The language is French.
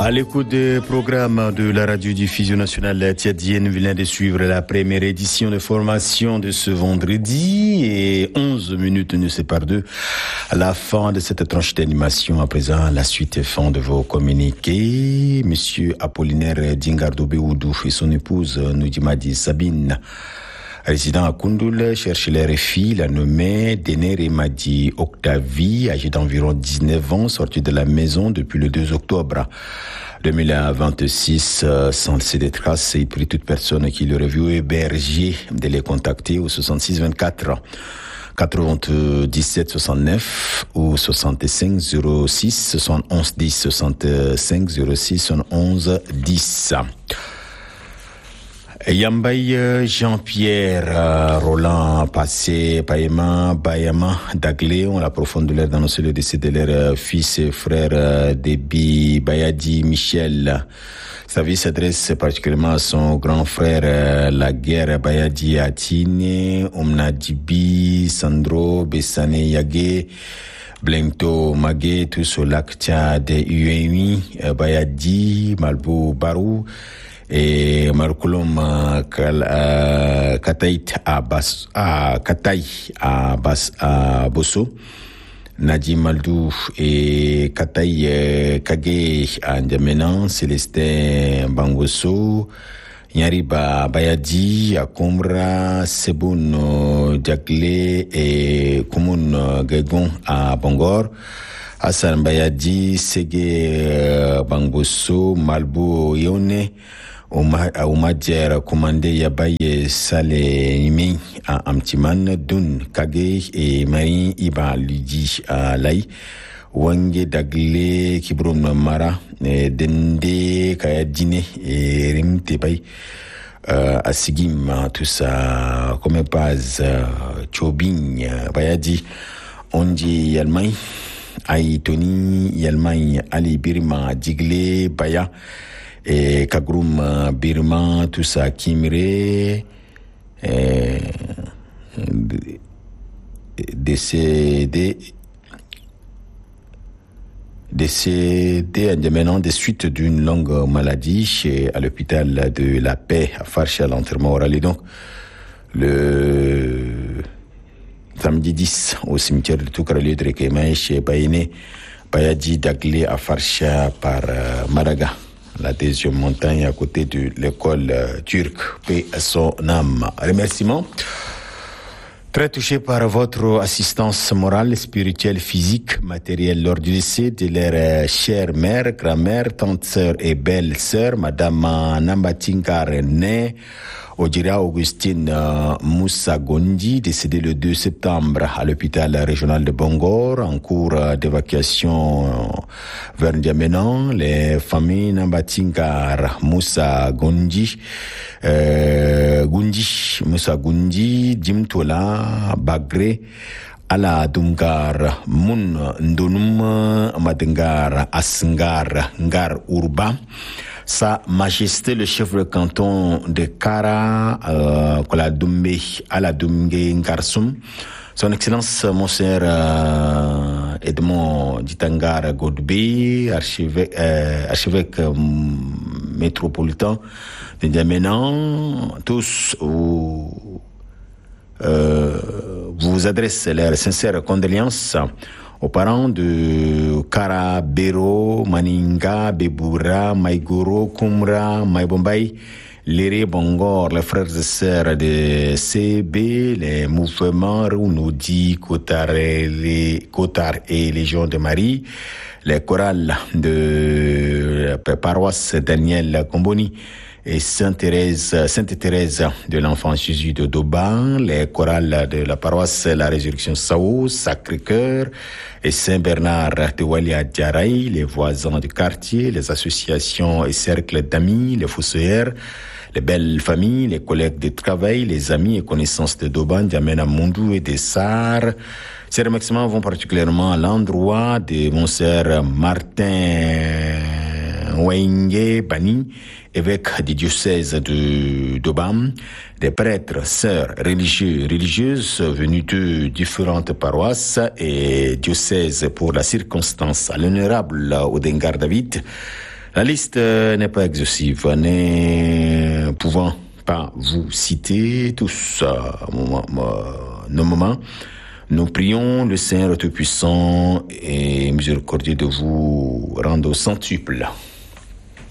À l'écoute des programmes de la radio-diffusion nationale tchadienne, vient de suivre la première édition de formation de ce vendredi et 11 minutes nous séparent d'eux à la fin de cette tranche d'animation. À présent, la suite est fin de vos communiqués. Monsieur Apollinaire Dingardo Beoudou et son épouse Noudimadi Sabine, résident à Koundoul, cherche leur fille, la nommée Denere Madi Octavie, âgée d'environ 19 ans, sortie de la maison depuis le 2 octobre 2026, sans laisser de traces. Il prie toute personne qui l'aurait vu héberger de les contacter au 66 24 97 69 ou 65 06 71 10 65 06 71 10. Yambay Jean-Pierre Roland Passé Païma Bayama Daglé ont la profondeur d'annoncer le décès de leur fils et frère Déby Bayadi Michel. Sa vie s'adresse particulièrement à son grand frère Laguerre Bayadi Atine, Omnadibi Sandro Bessane Yagé, Blento Magé, tous au lac Tchad Uemi Bayadi Malbou Barou et Markulom Kataït à Bosso, Nadi Maldou et Kataï Kage à Ndjamenan, Célestin Bangoso, Nyariba Bayadi à Koumra, Seboun Diaglé et Koumoun Gegon à Bangor, Hassan Bayadi, Sege Bangoso, Malbou Yone, Oumadjer commandé Yabaye Saleh Nimi à Amtiman, Dun Kage et Marie Iba Ludi à Laï, Wange Daglé Kibroum Mara, Dende Kayadine et Rim Tebay à Sigim, tout ça comme base Chobing Bayadi, Ondi Yalmay, Aïtoni Yalmay, Ali Birma, Diglé Baya et Kagroum Birman, tout ça, Kimre, décédé maintenant des suites d'une longue maladie à l'hôpital de la Paix à Farcha, l'enterrement aura lieu donc le samedi 10 au cimetière de Toukaralieu de Rekemaï chez Bayene Bayadi Daglé à Farcha par Madaga, la deuxième montagne à côté de l'école turque. Paix à son âme. Remerciements. Très touché par votre assistance morale, spirituelle, physique, matérielle lors du décès de leur chère mère, grand-mère, tante sœur et belle-sœur, Madame Nambatinka René, Odira Augustine Moussa Gondi, décédée le 2 septembre à l'hôpital régional de Bangor, en cours d'évacuation vers N'Djamena. Les familles Nambatinka Moussa Gondi, Moussa Gondi, Dimtola, Bagre, Ala Dungar, Mun Ndonum, Madengar, Asngar, Ngar Urba, Sa Majesté le chef de canton de Kara, Koladoumbe, Aladoumge Nkarsum, Son Excellence Monseigneur Edmond Ditangar Godbe, archevêque métropolitain de N'Djamena, tous vous adressent leurs sincères condoléances aux parents de Kara, Bero, Maninga, Beboura, Maïgoro, Koumra, Maïbombay, Léré, Bangor, les frères et sœurs de CB, les mouvements Rounoudi, Kotar et Légion de Marie, les chorales de la paroisse Daniel Comboni et Sainte Thérèse de l'Enfant Jésus de Doban, les chorales de la paroisse La Résurrection Sao, Sacré-Cœur et Saint-Bernard de Walia Djaraï, les voisins du quartier, les associations et cercles d'amis, les fossoyeurs, les belles familles, les collègues de travail, les amis et connaissances de Doban, d'Amena Mondou et des Sars. Ces remerciements vont particulièrement à l'endroit de Monseigneur Martin Wenge Bani, évêque du diocèse de Dobam, des prêtres, sœurs, religieuses venus de différentes paroisses et diocèses pour la circonstance, à l'honorable Odengar David, La liste n'est pas exhaustive, ne pouvant pas vous citer tous nos moments. Nous prions le Seigneur Tout-Puissant et miséricordieux de vous rendre au centuple.